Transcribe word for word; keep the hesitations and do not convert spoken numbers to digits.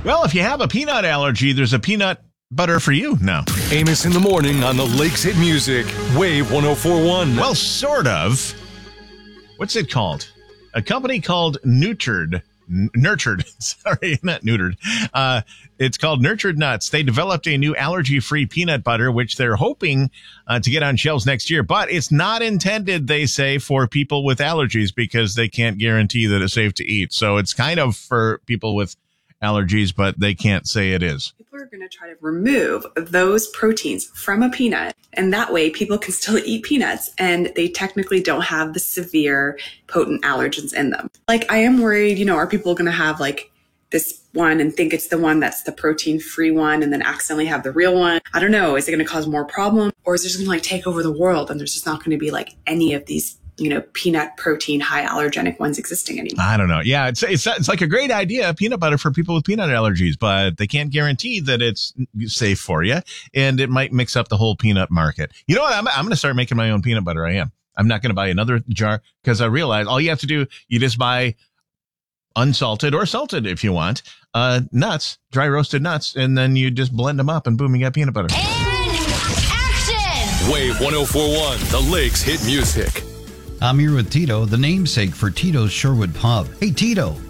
Well, if you have a peanut allergy, there's a peanut butter for you now. Amos in the morning on the Lakes Hit Music. Wave one oh four point one. Well, sort of. What's it called? A company called Nurtured. N- Nurtured. Sorry, not neutered. Uh, it's called Nurtured Nuts. They developed a new allergy-free peanut butter, which they're hoping uh, to get on shelves next year. But it's not intended, they say, for people with allergies because they can't guarantee that it's safe to eat. So it's kind of for people with allergies, but they can't say it is. People are going to try to remove those proteins from a peanut, and that way people can still eat peanuts and they technically don't have the severe potent allergens in them. Like, I am worried, you know, are people going to have like this one and think it's the one that's the protein free one and then accidentally have the real one? I don't know. Is it going to cause more problems, or is it just going to like take over the world and there's just not going to be like any of these, you know, peanut protein, high allergenic ones existing anymore? I don't know. Yeah, it's, it's it's like a great idea, peanut butter for people with peanut allergies, but they can't guarantee that it's safe for you, and it might mix up the whole peanut market. You know what? I'm, I'm going to start making my own peanut butter. I am. I'm not going to buy another jar because I realize all you have to do, you just buy unsalted or salted if you want, uh, nuts, dry roasted nuts, and then you just blend them up and boom, you got peanut butter. And action! Wave one oh four point one, the Lakes Hit Music. I'm here with Tito, the namesake for Tito's Sherwood Pub. Hey, Tito,